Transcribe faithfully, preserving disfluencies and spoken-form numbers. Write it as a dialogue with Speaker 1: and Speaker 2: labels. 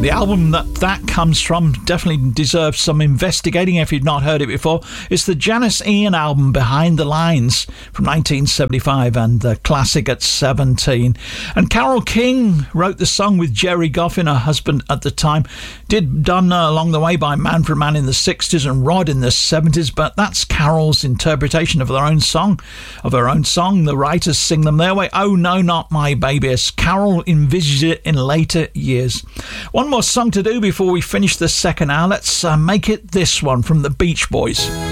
Speaker 1: The album that that comes from definitely deserves some investigating if you've not heard it before. It's the Janis Ian album Behind the Lines from nineteen seventy-five and the classic at seventeen. And Carole King wrote the song with Jerry Goffin, her husband at the time. Did done uh, along the way by Manfred Mann in the sixties and Rod in the seventies, but that's Carole's interpretation of their own song, of her own song. The writers sing them their way. Oh No, Not My Baby, as Carole envisages it in later years. One more song to do before we finish the second hour. Let's uh, make it this one from the Beach Boys.